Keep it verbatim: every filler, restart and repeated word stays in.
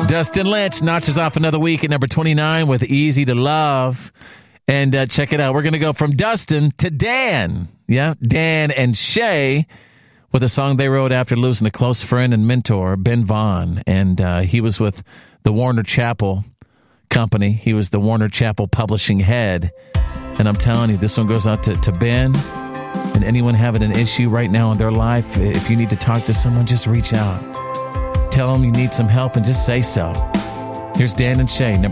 Dustin Lynch notches off another week at number twenty-nine with Easy to Love. And uh, check it out. We're going to go from Dustin to Dan. Yeah, Dan and Shay with a song they wrote after losing a close friend and mentor, Ben Vaughn. And uh, he was with the Warner Chappell Company. He was the Warner Chappell publishing head. And I'm telling you, this one goes out to, to Ben. And anyone having an issue right now in their life, if you need to talk to someone, just reach out. Tell them you need some help and just say so. Here's Dan and Shay.